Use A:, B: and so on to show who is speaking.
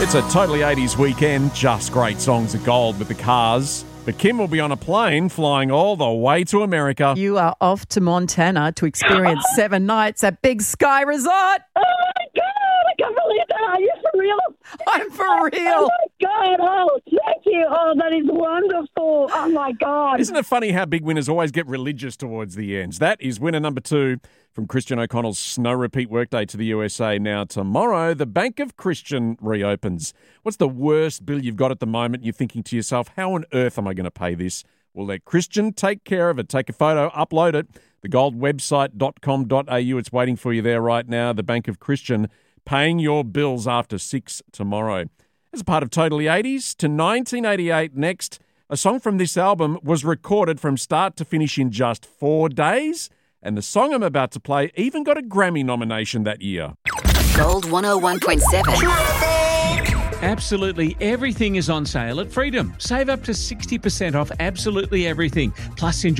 A: It's a totally 80s weekend, just great songs of gold with the Cars. But Kim will be on a plane flying all the way to America.
B: You are off to Montana to experience 7 nights at Big Sky Resort.
C: Oh, my God. I can't believe that. Are you for real?
B: I'm for real.
C: Oh, my God. Oh, thank you. Oh, that is wonderful. Oh, my God.
A: Isn't it funny how big winners always get religious towards the ends? That is winner number 2 from Christian O'Connell's Snow Repeat Workday to the USA. Now, tomorrow, the Bank of Christian reopens. What's the worst bill you've got at the moment? You're thinking to yourself, how on earth am I going to pay this? Well, let Christian take care of it. Take a photo, upload it. thegoldwebsite.com.au. It's waiting for you there right now. The Bank of Christian paying your bills after 6 tomorrow. As a part of Totally 80s, to 1988 next. A song from this album was recorded from start to finish in just 4 days. And the song I'm about to play even got a Grammy nomination that year.
D: Gold 101.7.
E: Absolutely everything is on sale at Freedom. Save up to 60% off absolutely everything. Plus, enjoy